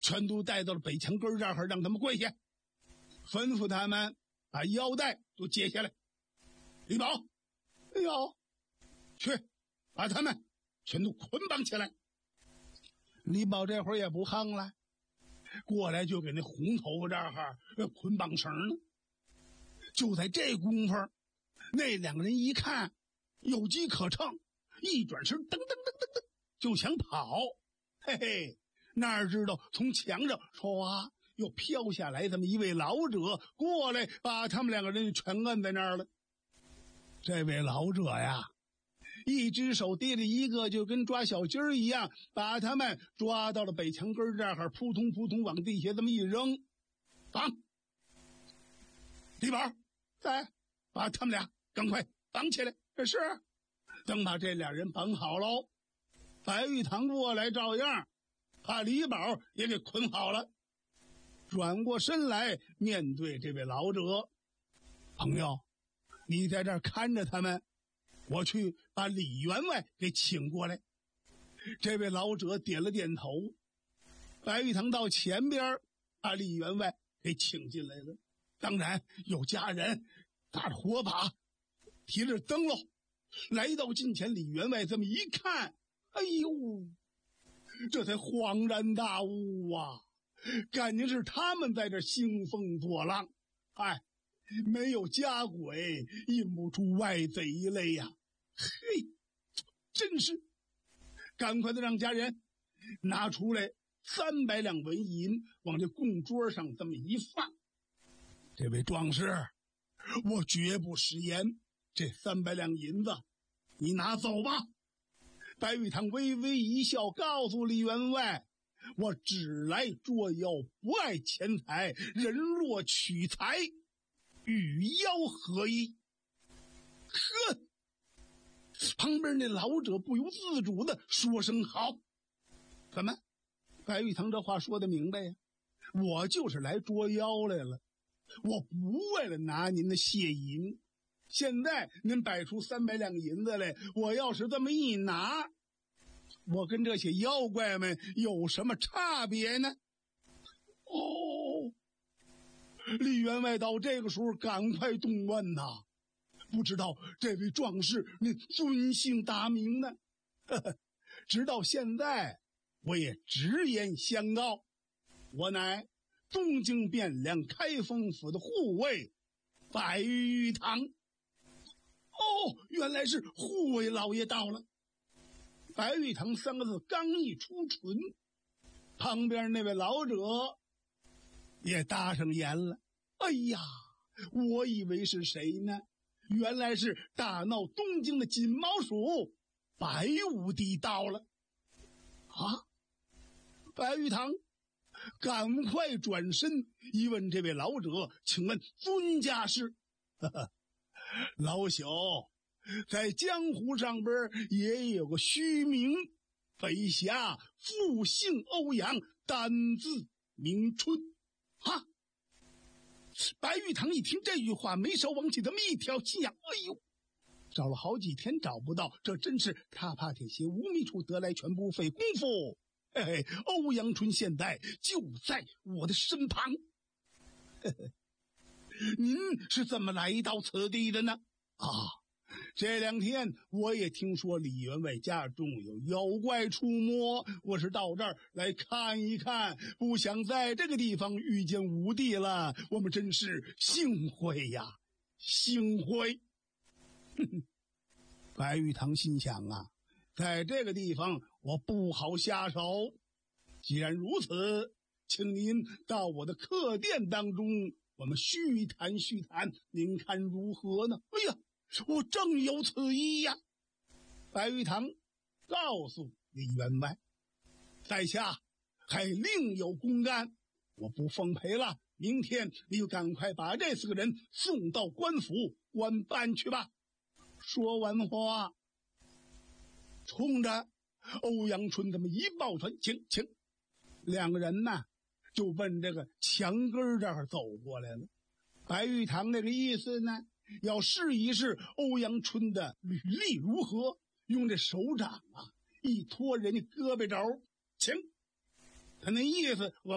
全都带到了北墙根这儿，让他们跪下，吩咐他们把腰带都解下来。李宝，哎呦，去把他们全都捆绑起来。李宝这会儿也不横了，过来就给那红头发这儿捆绑绳呢。就在这功夫，那两个人一看有机可乘，一转身噔噔噔噔噔就想跑，嘿嘿，哪知道从墙上唰又飘下来这么一位老者，过来把他们两个人全摁在那儿了。这位老者呀，一只手提着一个，就跟抓小鸡儿一样，把他们抓到了北墙根这儿，扑通扑通往地下这么一扔，绑！李宝，再把他们俩赶快绑起来。是，等把这俩人绑好喽，白玉堂过来照样把李宝也给捆好了，转过身来面对这位老者：朋友，你在这儿看着他们，我去把李员外给请过来。这位老者点了点头，白玉堂到前边把李员外给请进来了。当然有家人打着火把，提着灯笼，来到近前。李员外这么一看，哎呦，这才恍然大悟啊，感情是他们在这兴风作浪，哎，没有家鬼引不出外贼来呀。嘿，真是，赶快的让家人拿出来300两纹银，往这供桌上这么一放。这位壮士，我绝不食言，这300两银子你拿走吧。白玉堂微微一笑，告诉李员外，我只来捉妖，不爱钱财，人若取财，与妖何异？呵！旁边那老者不由自主的说声好。怎么？白玉堂这话说得明白呀，我就是来捉妖来了，我不为了拿您的谢银。现在您摆出300两银子来，我要是这么一拿，我跟这些妖怪们有什么差别呢？哦，李员外到这个时候赶快动问呐，不知道这位壮士您尊姓大名呢？呵呵，直到现在我也直言相告，我乃东京汴梁开封府的护卫白玉堂。哦，原来是护卫老爷到了。白玉堂3个字刚一出唇，旁边那位老者也搭上言了。哎呀，我以为是谁呢？原来是大闹东京的金毛鼠白无敌到了。啊！白玉堂赶快转身一问这位老者，请问尊家是？呵呵，老朽在江湖上边也有个虚名，北侠复姓欧阳，单字明春。哈！白玉堂一听这句话，眉梢往起这么一挑，心想：哎呦，找了好几天找不到，这真是踏怕铁鞋无觅处，得来全不费功夫。嘿嘿，欧阳春现在就在我的身旁。嘿嘿，您是怎么来到此地的呢？啊，这2天我也听说李员外家中有妖怪出没，我是到这儿来看一看，不想在这个地方遇见武帝了，我们真是幸会呀，幸会。白玉堂心想啊，在这个地方我不好下手，既然如此，请您到我的客店当中，我们叙谈叙谈，您看如何呢？哎呀，我正有此意呀。白玉堂告诉李员外，在下还另有公干，我不奉陪了，明天你就赶快把这4个人送到官府官办去吧。说完话，冲着欧阳春这么一抱拳，请2个人呢就奔这个墙根这儿走过来了。白玉堂那个意思呢，要试一试欧阳春的履历如何，用这手掌啊一托人家胳膊肘，请他那意思我